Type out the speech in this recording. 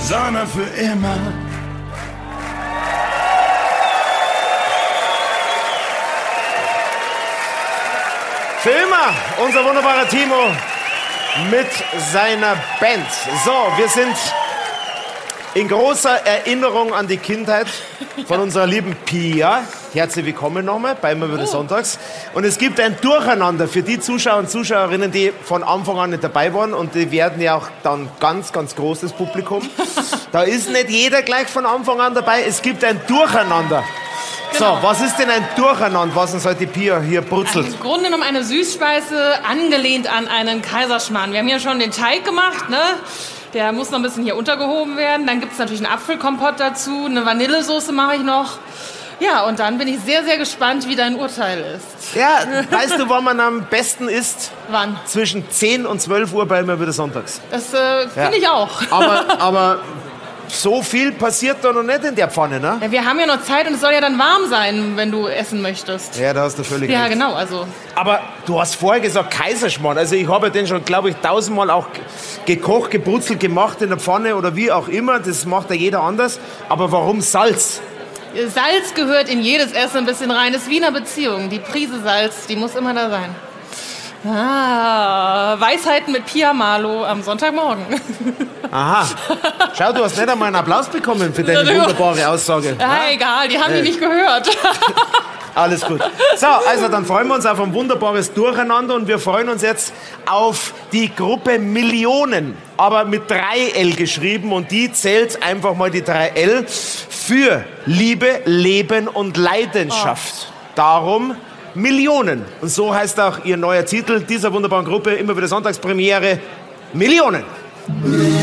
sondern für immer. Für immer unser wunderbarer Timo mit seiner Band. So, wir sind in großer Erinnerung an die Kindheit von unserer lieben Pia. Herzlich willkommen nochmal bei Immer wieder Sonntags. Und es gibt ein Durcheinander für die Zuschauer und Zuschauerinnen, die von Anfang an nicht dabei waren. Und die werden ja auch dann ganz, ganz großes Publikum. Da ist nicht jeder gleich von Anfang an dabei. Es gibt ein Durcheinander. Genau. So, was ist denn ein Durcheinander, was uns heute die Pia hier brutzelt? Im Grunde genommen eine Süßspeise, angelehnt an einen Kaiserschmarrn. Wir haben hier schon den Teig gemacht, ne? Der muss noch ein bisschen hier untergehoben werden. Dann gibt es natürlich einen Apfelkompott dazu, eine Vanillesoße mache ich noch. Ja, und dann bin ich sehr, sehr gespannt, wie dein Urteil ist. Ja, weißt du, wann man am besten isst? Wann? Zwischen 10 und 12 Uhr bei Immer wieder Sonntags. Das finde ich auch. Aber so viel passiert da noch nicht in der Pfanne, ne? Ja, wir haben ja noch Zeit und es soll ja dann warm sein, wenn du essen möchtest. Ja, da hast du völlig Ja, recht. genau, also. Aber du hast vorher gesagt Kaiserschmarrn. Also ich habe den schon, glaube ich, 1000-mal auch gekocht, gebrutzelt, gemacht in der Pfanne oder wie auch immer. Das macht ja jeder anders. Aber warum Salz? Salz gehört in jedes Essen ein bisschen rein. Das ist wie in einer Beziehung. Die Prise Salz, die muss immer da sein. Ah, Weisheiten mit Pia Marlow am Sonntagmorgen. Aha. Schau, du hast nicht einmal einen Applaus bekommen für deine wunderbare Aussage. Ja, egal, die haben die nicht gehört. Alles gut. So, also dann freuen wir uns auf ein wunderbares Durcheinander und wir freuen uns jetzt auf die Gruppe Millionen, aber mit 3L geschrieben und die zählt einfach mal die 3L für Liebe, Leben und Leidenschaft. Darum Millionen. Und so heißt auch ihr neuer Titel dieser wunderbaren Gruppe, immer wieder Sonntagspremiere, Millionen.